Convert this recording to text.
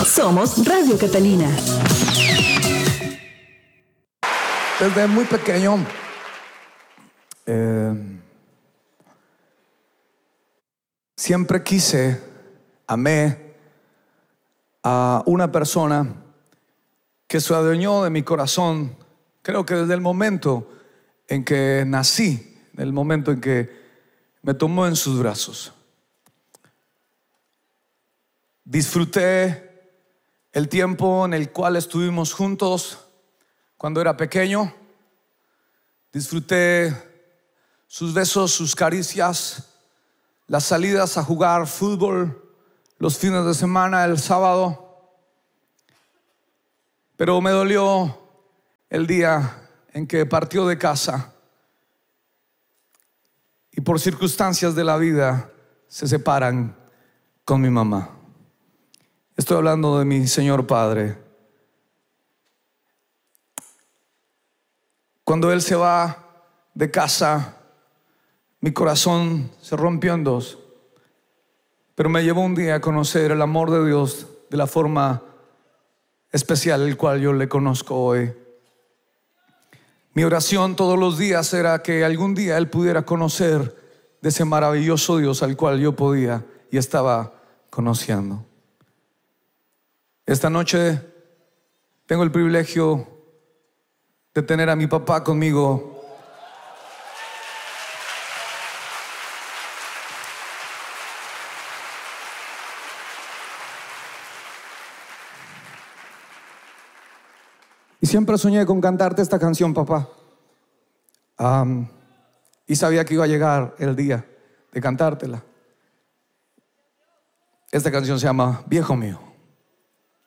Somos Radio Catalina. Desde muy pequeño siempre amé a una persona que se adueñó de mi corazón. Creo que desde el momento en que nací, el momento en que me tomó en sus brazos. Disfruté el tiempo en el cual estuvimos juntos cuando era pequeño. Disfruté sus besos, sus caricias, las salidas a jugar fútbol los fines de semana, el sábado. Pero me dolió el día en que partió de casa y por circunstancias de la vida se separan con mi mamá. Estoy hablando de mi Señor Padre. Cuando Él se va de casa, mi corazón se rompió en dos. Pero me llevó un día a conocer el amor de Dios de la forma especial, el cual yo le conozco hoy. Mi oración todos los días era que algún día Él pudiera conocer de ese maravilloso Dios al cual yo podía y estaba conociendo. Esta noche tengo el privilegio de tener a mi papá conmigo. Y siempre soñé con cantarte esta canción, papá. Y sabía que iba a llegar el día de cantártela. Esta canción se llama Viejo Mío.